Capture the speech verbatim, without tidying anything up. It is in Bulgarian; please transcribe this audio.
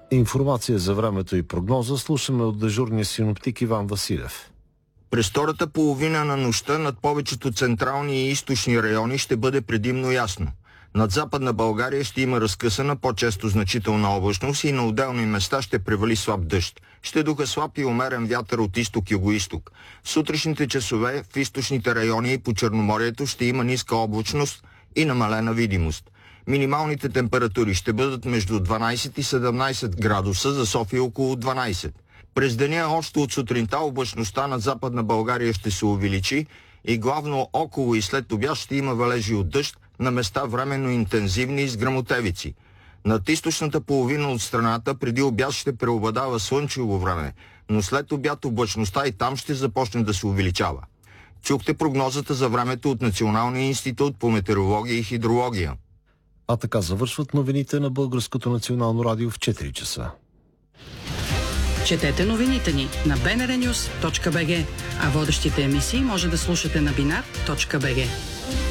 Информация за времето и прогноза слушаме от дежурния синоптик Иван Василев. През втората половина на нощта над повечето централни и източни райони ще бъде предимно ясно. Над Западна България ще има разкъсана, по-често значителна облачност и на отделни места ще превали слаб дъжд. Ще духа слаб и умерен вятър от изток-югоизток. В сутрешните часове в източните райони и по Черноморието ще има ниска облачност и намалена видимост. Минималните температури ще бъдат между дванайсет и седемнайсет градуса, за София около дванайсет. През деня още от сутринта облачността над Западна България ще се увеличи и главно около и след обяд ще има валежи от дъжд, на места временно интензивни с гръмотевици. Над източната половина от страната преди обяд ще преобладава слънчево време, но след обяд облачността и там ще започне да се увеличава. Чухте прогнозата за времето от Националния институт по метеорология и хидрология. А така завършват новините на Българското национално радио в четири часа. Четете новините ни на би ен ар нюз точка би джи, а водещите емисии може да слушате на бинар точка би джи.